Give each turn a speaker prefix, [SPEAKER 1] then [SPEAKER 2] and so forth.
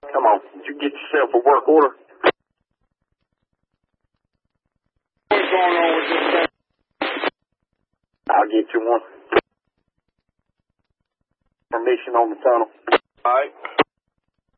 [SPEAKER 1] Come on, did you get yourself a work order?
[SPEAKER 2] What's going on with this thing?
[SPEAKER 1] I'll get you one. Permission on the tunnel.
[SPEAKER 2] All right.